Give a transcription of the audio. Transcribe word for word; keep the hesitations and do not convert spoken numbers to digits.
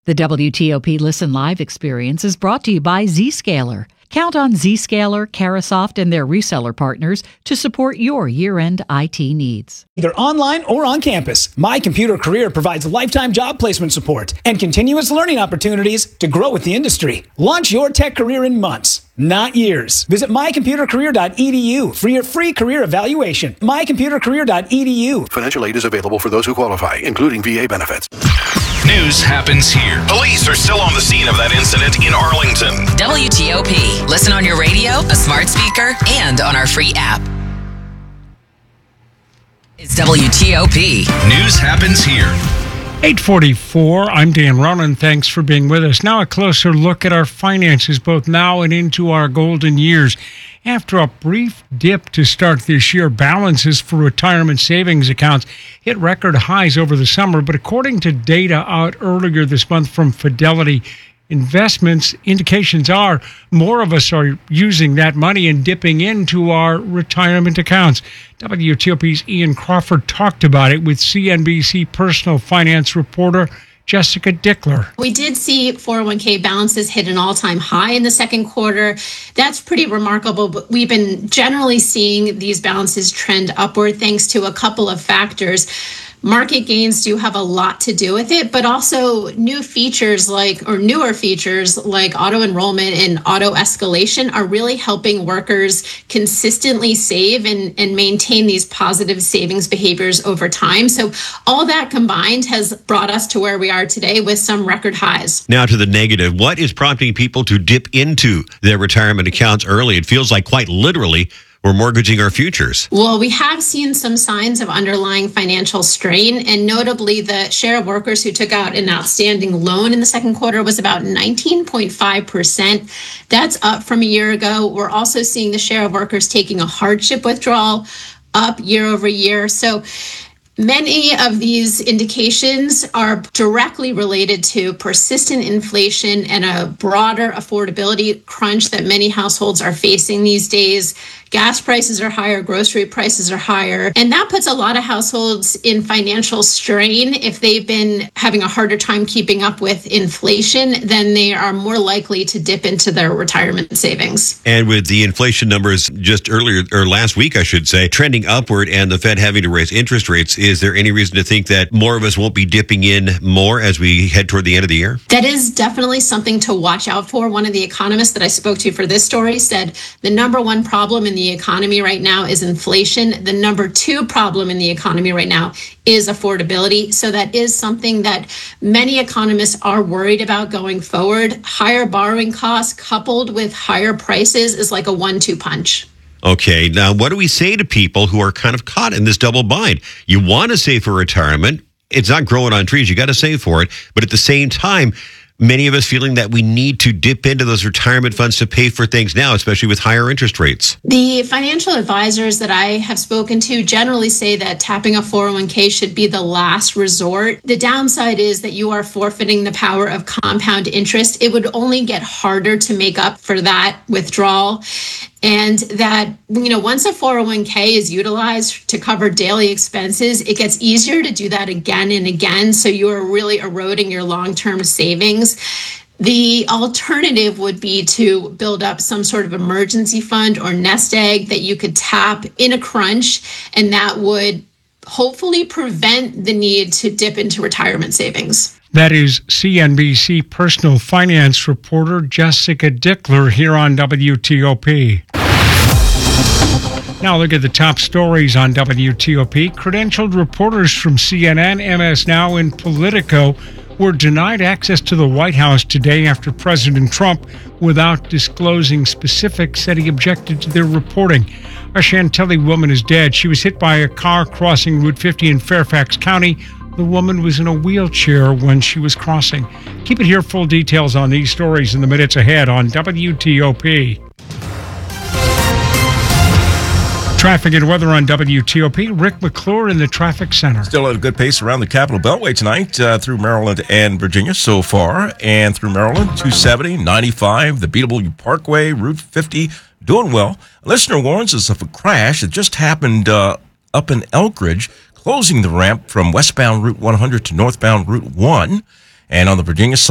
The W T O P Listen Live experience is brought to you by Zscaler. Count on Zscaler, Carasoft, and their reseller partners to support your year-end I T needs. Either online or on campus, My Computer Career provides lifetime job placement support and continuous learning opportunities to grow with the industry. Launch your tech career in months, not years. Visit my computer career dot e d u for your free career evaluation. my computer career dot e d u. Financial aid is available for those who qualify, including V A benefits. News happens here. Police are still on the scene of that incident in Arlington. W T O P. Listen on your radio, a smart speaker, and on our free app. It's W T O P. News happens here. eight forty-four, I'm Dan Ronan. Thanks for being with us. Now a closer look at our finances, both now and into our golden years. After a brief dip to start this year, balances for retirement savings accounts hit record highs over the summer. But according to data out earlier this month from Fidelity Investments, indications are more of us are using that money and dipping into our retirement accounts. W T O P's Ian Crawford talked about it with C N B C personal finance reporter Jessica Dickler. We did see four oh one k balances hit an all-time high in the second quarter. That's pretty remarkable, but we've been generally seeing these balances trend upward thanks to a couple of factors. Market gains do have a lot to do with it, but also new features like, or newer features like auto enrollment and auto escalation are really helping workers consistently save and, and maintain these positive savings behaviors over time. So all that combined has brought us to where we are today with some record highs. Now to the negative. What is prompting people to dip into their retirement accounts early? It feels like quite literally we're mortgaging our futures. Well, we have seen some signs of underlying financial strain, and notably the share of workers who took out an outstanding loan in the second quarter was about nineteen point five percent. That's up from a year ago. We're also seeing the share of workers taking a hardship withdrawal up year over year. So many of these indications are directly related to persistent inflation and a broader affordability crunch that many households are facing these days. Gas prices are higher, grocery prices are higher, and that puts a lot of households in financial strain. If they've been having a harder time keeping up with inflation, then they are more likely to dip into their retirement savings. And with the inflation numbers just earlier, or last week, I should say, trending upward and the Fed having to raise interest rates, is there any reason to think that more of us won't be dipping in more as we head toward the end of the year? That is definitely something to watch out for. One of the economists that I spoke to for this story said the number one problem in the economy right now is inflation. The number two problem in the economy right now is affordability. So that is something that many economists are worried about going forward. Higher borrowing costs coupled with higher prices is like a one two punch. Okay, now what do we say to people who are kind of caught in this double bind? You want to save for retirement. It's not growing on trees. You got to save for it. But at the same time, many of us feeling that we need to dip into those retirement funds to pay for things now, especially with higher interest rates. The financial advisors that I have spoken to generally say that tapping a four oh one k should be the last resort. The downside is that you are forfeiting the power of compound interest. It would only get harder to make up for that withdrawal. And that, you know, once a four oh one k is utilized to cover daily expenses, it gets easier to do that again and again. So you are really eroding your long-term savings. The alternative would be to build up some sort of emergency fund or nest egg that you could tap in a crunch, and that would hopefully prevent the need to dip into retirement savings. That is C N B C personal finance reporter Jessica Dickler here on W T O P. Now look at the top stories on W T O P. Credentialed reporters from C N N, M S Now, and Politico were denied access to the White House today after President Trump, without disclosing specifics, said he objected to their reporting. A Chantilly woman is dead. She was hit by a car crossing Route fifty in Fairfax County. The woman was in a wheelchair when she was crossing. Keep it here. Full details on these stories in the minutes ahead on W T O P. Traffic and weather on W T O P. Rick McClure in the traffic center. Still at a good pace around the Capitol Beltway tonight uh, through Maryland and Virginia so far. And through Maryland, two seventy, ninety-five, the B W Parkway, Route fifty, doing well. A listener warns us of a crash that just happened uh, up in Elkridge, closing the ramp from westbound Route one hundred to northbound Route one. And on the Virginia side,